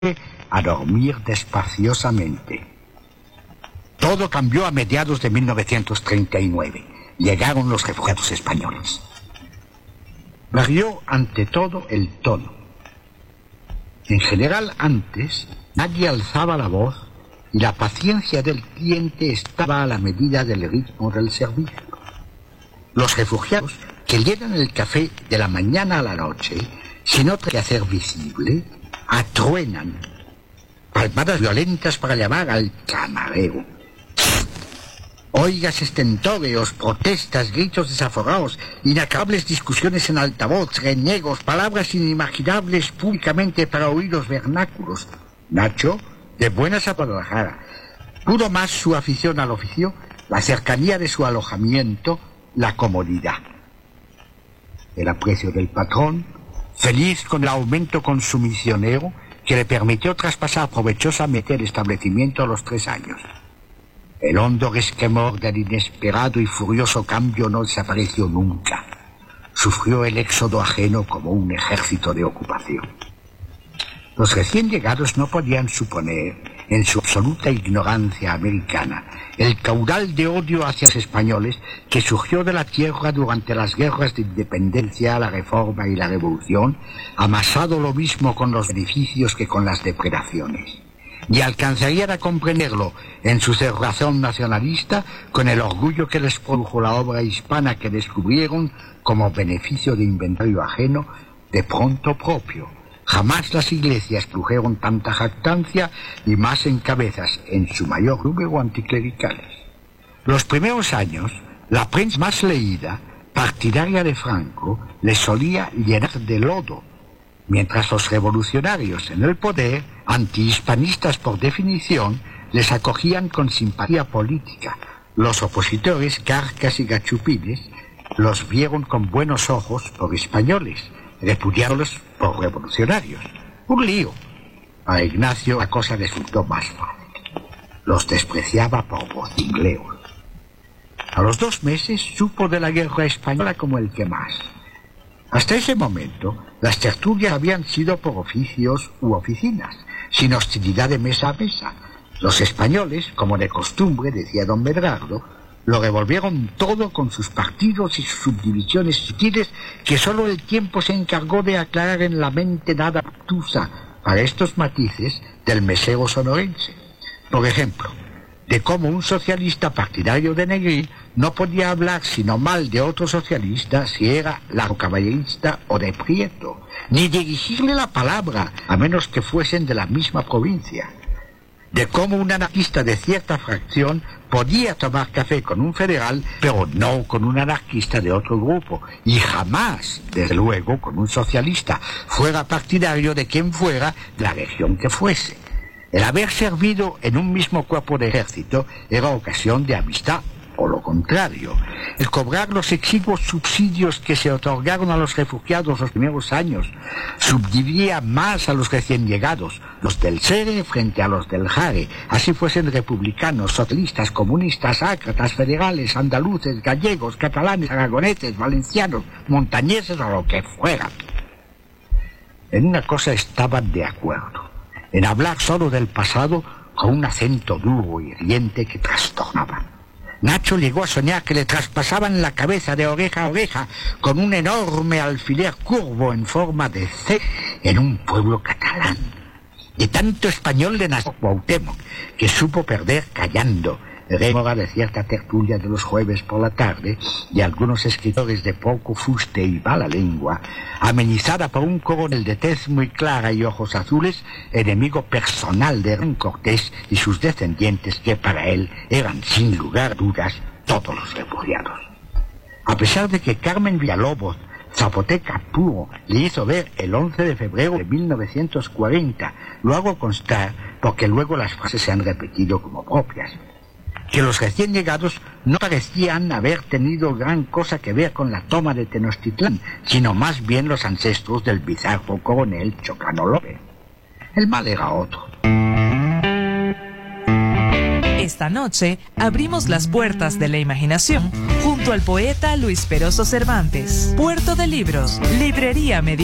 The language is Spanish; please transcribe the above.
a dormir despaciosamente. Todo cambió a mediados de 1939. Llegaron los refugiados españoles. Varió ante todo el tono. En general, antes, nadie alzaba la voz y la paciencia del cliente estaba a la medida del ritmo del servicio. Los refugiados, que llenan el café de la mañana a la noche, sin otro que hacer visible, atruenan. Palmadas violentas para llamar al camarero. Oigas estentóreos, protestas, gritos desaforados, inacabables discusiones en altavoz, reniegos, palabras inimaginables públicamente para oídos vernáculos. Nacho, de buenas a Guadalajara, pudo más su afición al oficio, la cercanía de su alojamiento, la comodidad. El aprecio del patrón, feliz con el aumento consumicionero que le permitió traspasar provechosamente el establecimiento a los 3 años. El hondo resquemor del inesperado y furioso cambio no desapareció nunca. Sufrió el éxodo ajeno como un ejército de ocupación. Los recién llegados no podían suponer, en su absoluta ignorancia americana, el caudal de odio hacia los españoles que surgió de la tierra durante las guerras de independencia, la reforma y la revolución, amasado lo mismo con los beneficios que con las depredaciones. Y alcanzarían a comprenderlo en su cerrazón nacionalista con el orgullo que les produjo la obra hispana que descubrieron como beneficio de inventario ajeno, de pronto propio. Jamás las iglesias produjeron tanta jactancia y más en cabezas, en su mayor número anticlericales. Los primeros años, la prensa más leída, partidaria de Franco, les solía llenar de lodo, mientras los revolucionarios en el poder, antihispanistas por definición, les acogían con simpatía política. Los opositores, carcas y gachupines, los vieron con buenos ojos por españoles, repudiándolos por revolucionarios. Un lío. A Ignacio la cosa resultó más fácil. Los despreciaba por vocingleos. A los 2 meses supo de la guerra española como el que más. Hasta ese momento, las tertulias habían sido por oficios u oficinas, sin hostilidad de mesa a mesa. Los españoles, como de costumbre, decía don Medrardo, lo revolvieron todo con sus partidos y sus subdivisiones sutiles que solo el tiempo se encargó de aclarar en la mente nada obtusa para estos matices del mesero sonorense. Por ejemplo, de cómo un socialista partidario de Negrín no podía hablar sino mal de otro socialista si era largocaballerista o de Prieto, ni dirigirle la palabra a menos que fuesen de la misma provincia. De cómo un anarquista de cierta fracción podía tomar café con un federal, pero no con un anarquista de otro grupo, y jamás, desde luego, con un socialista, fuera partidario de quien fuera, de la región que fuese. El haber servido en un mismo cuerpo de ejército era ocasión de amistad, o lo contrario. El cobrar los exiguos subsidios que se otorgaron a los refugiados los primeros años subdividía más a los recién llegados, los del SERE frente a los del JARE, así fuesen republicanos, socialistas, comunistas, ácratas, federales, andaluces, gallegos, catalanes, aragoneses, valencianos, montañeses o lo que fueran. En una cosa estaban de acuerdo, en hablar solo del pasado con un acento duro y hiriente que trastornaba. Nacho llegó a soñar que le traspasaban la cabeza de oreja a oreja con un enorme alfiler curvo en forma de C en un pueblo catalán. De tanto español le nació Cuauhtémoc, que supo perder callando, rémora de cierta tertulia de los jueves por la tarde, y algunos escritores de poco fuste y mala lengua, amenizada por un coronel de tez muy clara y ojos azules, enemigo personal de Hernán Cortés y sus descendientes, que para él eran sin lugar a dudas todos los refugiados. A pesar de que Carmen Villalobos, zapoteca puro, le hizo ver el 11 de febrero de 1940, lo hago constar porque luego las frases se han repetido como propias, que los recién llegados no parecían haber tenido gran cosa que ver con la toma de Tenochtitlán, sino más bien los ancestros del bizarro coronel Chocano López. El mal era otro. Esta noche abrimos las puertas de la imaginación junto al poeta Luis Peroso Cervantes. Puerto de Libros, Librería Mediterránea.